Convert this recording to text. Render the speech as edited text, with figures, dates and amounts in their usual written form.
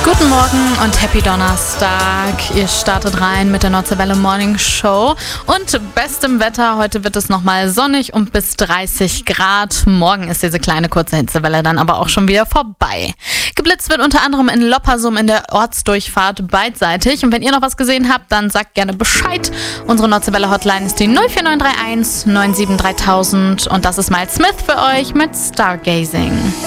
Guten Morgen und Happy Donnerstag. Ihr startet rein mit der Nordseewelle Morning Show und bestem Wetter. Heute wird es nochmal sonnig und bis 30 Grad. Morgen ist diese kleine kurze Hitzewelle dann aber auch schon wieder vorbei. Geblitzt wird unter anderem in Loppersum in der Ortsdurchfahrt beidseitig. Und wenn ihr noch was gesehen habt, dann sagt gerne Bescheid. Unsere Nordseewelle Hotline ist die 04931 97 3000 und das ist Miles Smith für euch mit Stargazing.